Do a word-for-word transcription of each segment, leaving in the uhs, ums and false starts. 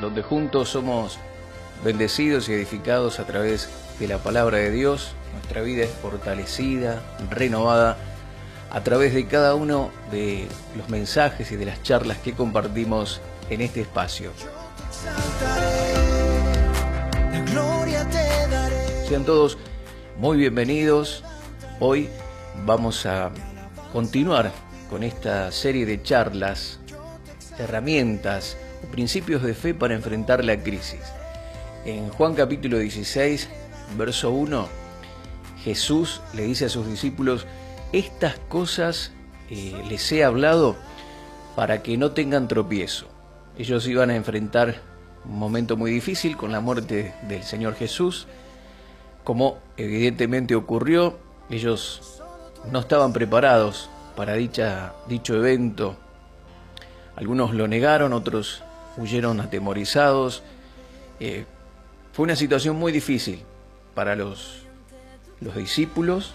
donde juntos somos bendecidos y edificados a través de la palabra de Dios. Nuestra vida es fortalecida, renovada, a través de cada uno de los mensajes y de las charlas que compartimos en este espacio. Sean todos muy bienvenidos. Hoy vamos a continuar con esta serie de charlas, herramientas o principios de fe para enfrentar la crisis. En Juan capítulo dieciséis, verso uno, Jesús le dice a sus discípulos: estas cosas eh, les he hablado para que no tengan tropiezo. Ellos iban a enfrentar un momento muy difícil con la muerte del Señor Jesús, como evidentemente ocurrió. Ellos no estaban preparados para dicha, dicho evento. Algunos lo negaron, otros huyeron atemorizados. Eh, fue una situación muy difícil para los, los discípulos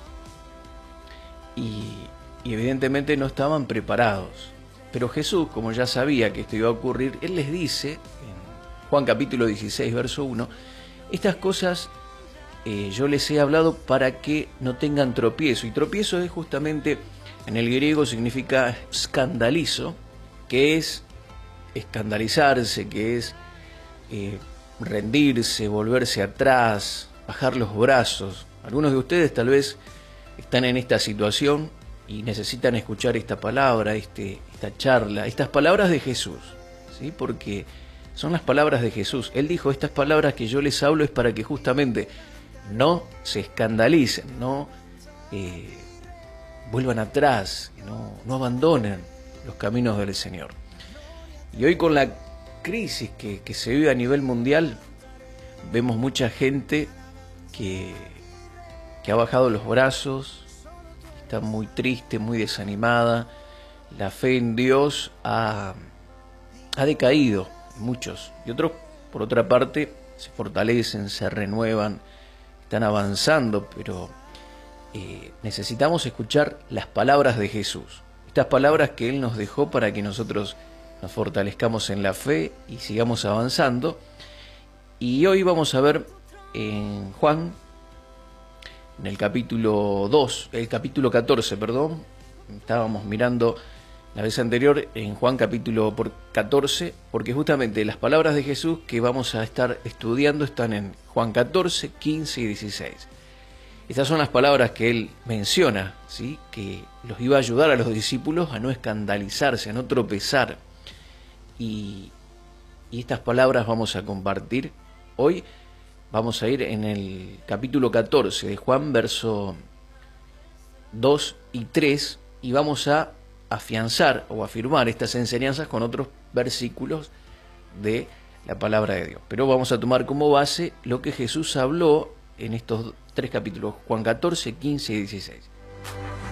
y, y evidentemente no estaban preparados. Pero Jesús, como ya sabía que esto iba a ocurrir, Él les dice, en Juan capítulo dieciséis, verso uno, estas cosas eh, yo les he hablado para que no tengan tropiezo. Y tropiezo es justamente, en el griego significa escandalizo, que es escandalizarse, que es eh, rendirse, volverse atrás, bajar los brazos. Algunos de ustedes tal vez están en esta situación y necesitan escuchar esta palabra, este, esta charla, estas palabras de Jesús, ¿sí? Porque son las palabras de Jesús. Él dijo: estas palabras que yo les hablo es para que justamente no se escandalicen, no eh, vuelvan atrás, no, no abandonen los caminos del Señor. Y hoy, con la crisis que, que se vive a nivel mundial, vemos mucha gente que, que ha bajado los brazos, está muy triste, muy desanimada. La fe en Dios ha, ha decaído, muchos. Y otros, por otra parte, se fortalecen, se renuevan, están avanzando, pero eh, necesitamos escuchar las palabras de Jesús. Estas palabras que Él nos dejó para que nosotros nos fortalezcamos en la fe y sigamos avanzando. Y hoy vamos a ver en Juan, en el capítulo dos, el capítulo catorce, perdón. Estábamos mirando la vez anterior en Juan capítulo catorce, porque justamente las palabras de Jesús que vamos a estar estudiando están en Juan catorce, quince y dieciséis. Estas son las palabras que Él menciona, ¿sí? Que los iba a ayudar a los discípulos a no escandalizarse, a no tropezar. Y, y estas palabras vamos a compartir hoy. Vamos a ir en el capítulo catorce de Juan, verso dos y tres, y vamos a afianzar o afirmar estas enseñanzas con otros versículos de la palabra de Dios. Pero vamos a tomar como base lo que Jesús habló en estos tres capítulos, Juan catorce, quince y dieciséis.